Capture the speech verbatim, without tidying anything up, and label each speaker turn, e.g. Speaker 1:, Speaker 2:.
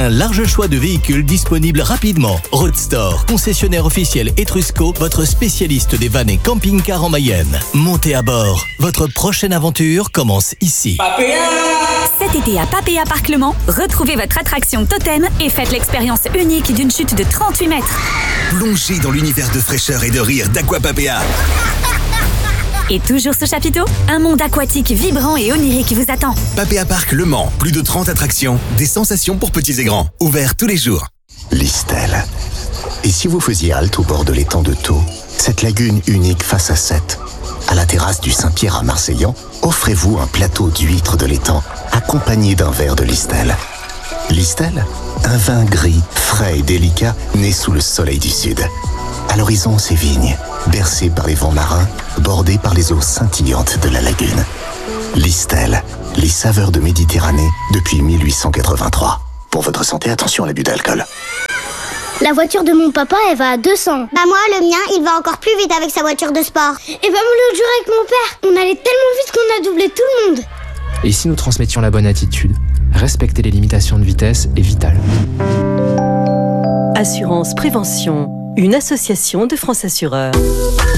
Speaker 1: Un large choix de véhicules disponibles rapidement. Roadstore, concessionnaire officiel Etrusco, votre spécialiste des vannes et camping-cars en Mayenne. Montez à bord. Votre prochaine aventure commence ici.
Speaker 2: Papéa!
Speaker 3: Cet été à Papéa Parc Le Mans, retrouvez votre attraction Totem et faites l'expérience unique d'une chute de trente-huit mètres.
Speaker 4: Plongez dans l'univers de fraîcheur et de rire d'Aquapapéa.
Speaker 3: Et toujours sous chapiteau, un monde aquatique vibrant et onirique vous attend.
Speaker 4: Papéa Parc Le Mans, plus de trente attractions, des sensations pour petits et grands, ouverts tous les jours.
Speaker 5: Listel. Et si vous faisiez halte au bord de l'étang de Thau, cette lagune unique face à Sète, à la terrasse du Saint-Pierre à Marseillan, offrez-vous un plateau d'huîtres de l'étang, accompagné d'un verre de Listel. Listel, un vin gris, frais et délicat, né sous le soleil du sud. À l'horizon, ces vignes, bercées par les vents marins, bordées par les eaux scintillantes de la lagune. Listel, les saveurs de Méditerranée depuis mille huit cent quatre-vingt-trois. Pour votre santé, attention à l'abus d'alcool.
Speaker 6: La voiture de mon papa, elle va à deux cents.
Speaker 7: Bah moi, le mien, il va encore plus vite avec sa voiture de sport.
Speaker 6: Et bah moi, l'autre jour avec mon père, on allait tellement vite qu'on a doublé tout le monde.
Speaker 8: Et si nous transmettions la bonne attitude, respecter les limitations de vitesse est vital.
Speaker 9: Assurance Prévention, une association de France Assureurs.